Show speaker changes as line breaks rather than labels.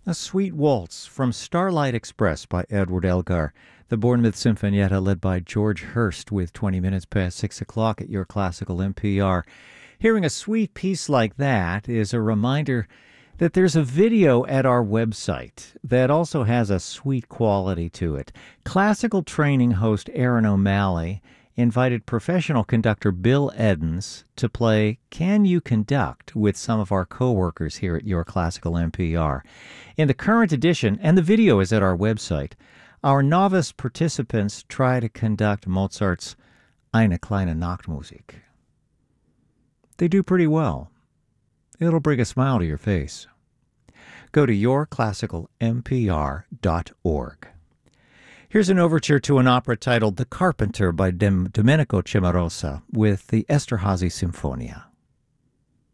A Sweet Waltz from Starlight Express by Edward Elgar. The Bournemouth Sinfonietta led by George Hurst with 20 minutes past 6 o'clock at your classical NPR. Hearing a sweet piece like that is a reminder that there's a video at our website that also has a sweet quality to it. Classical training host Aaron O'Malley invited professional conductor Bill Edens to play Can You Conduct with some of our co-workers here at Your Classical NPR. In the current edition, and the video is at our website, our novice participants try to conduct Mozart's Eine kleine Nachtmusik. They do pretty well. It'll bring a smile to your face. Go to yourclassicalnpr.org. Here's an overture to an opera titled The Carpenter by Domenico Cimarosa with the Esterhazy Sinfonia.